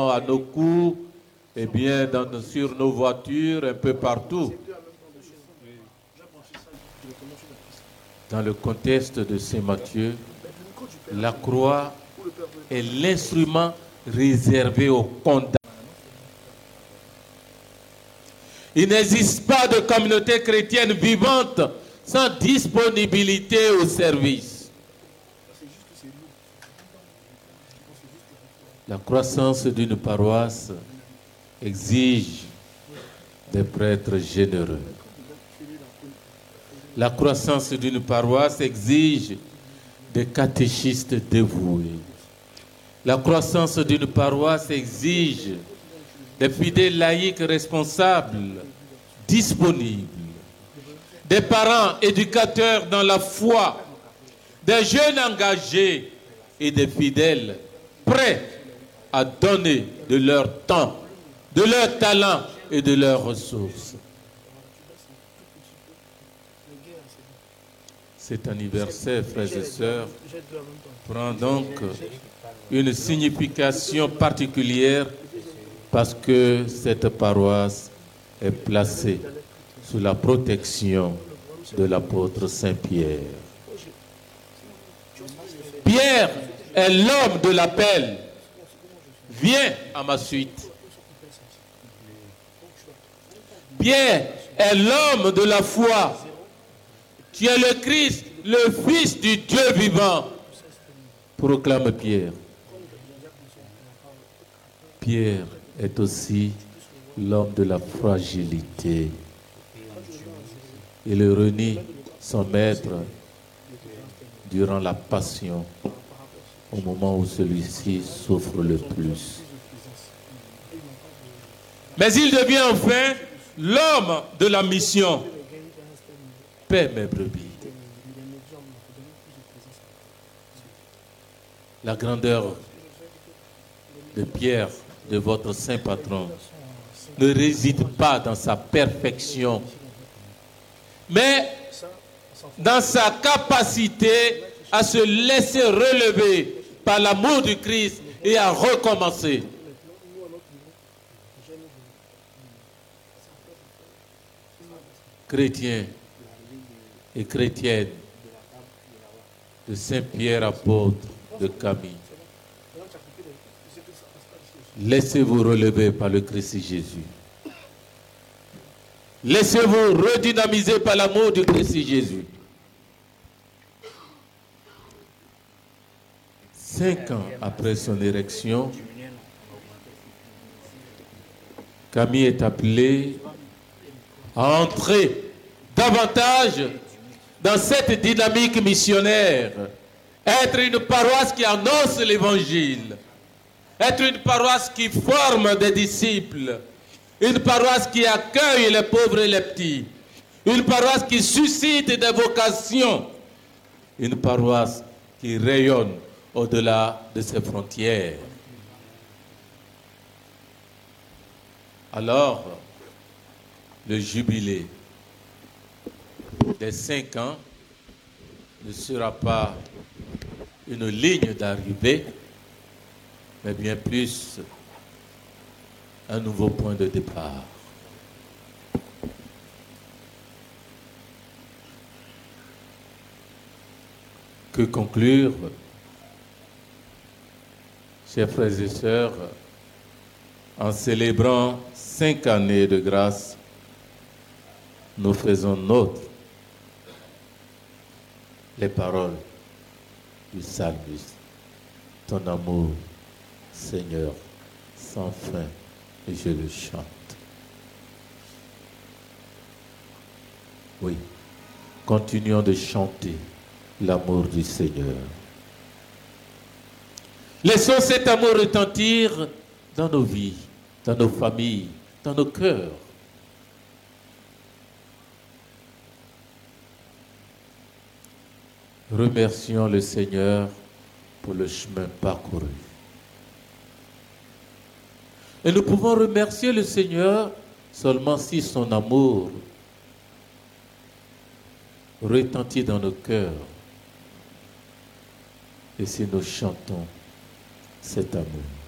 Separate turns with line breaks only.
à nos cours, et bien sur nos voitures, un peu partout. Dans le contexte de Saint Matthieu, la croix est l'instrument réservé aux condamnés. Il n'existe pas de communauté chrétienne vivante sans disponibilité au service. La croissance d'une paroisse exige des prêtres généreux. La croissance d'une paroisse exige des catéchistes dévoués. La croissance d'une paroisse exige des fidèles laïcs responsables, disponibles, des parents éducateurs dans la foi, des jeunes engagés et des fidèles prêts à donner de leur temps, de leur talent et de leurs ressources. Cet anniversaire, frères et sœurs, prend donc une signification particulière parce que cette paroisse est placée sous la protection de l'apôtre Saint-Pierre. Pierre est l'homme de l'appel. Viens à ma suite. Pierre est l'homme de la foi. Tu es le Christ, le Fils du Dieu vivant, proclame Pierre. Pierre est aussi l'homme de la fragilité. Il renie son maître durant la passion, au moment où celui-ci souffre le plus. Mais il devient enfin l'homme de la mission. Paix mes brebis. La grandeur de Pierre, de votre saint patron, ne réside pas dans sa perfection, mais dans sa capacité à se laisser relever par l'amour du Christ et à recommencer. Chrétiens et chrétiennes de Saint-Pierre apôtre de Camille, laissez-vous relever par le Christ Jésus. Laissez-vous redynamiser par l'amour du Christ Jésus. 5 ans après son érection, Camille est appelée à entrer davantage dans cette dynamique missionnaire, être une paroisse qui annonce l'évangile, être une paroisse qui forme des disciples, une paroisse qui accueille les pauvres et les petits, une paroisse qui suscite des vocations, une paroisse qui rayonne au-delà de ses frontières. Alors, le jubilé des 5 ans ne sera pas une ligne d'arrivée, mais bien plus un nouveau point de départ. Que conclure, chers frères et sœurs, en célébrant 5 années de grâce, nous faisons nôtre les paroles du psalmiste. Ton amour, Seigneur, sans fin, et je le chante. Oui, continuons de chanter l'amour du Seigneur. Laissons cet amour retentir dans nos vies, dans nos familles, dans nos cœurs. Remercions le Seigneur pour le chemin parcouru. Et nous pouvons remercier le Seigneur seulement si son amour retentit dans nos cœurs et si nous chantons cet amour.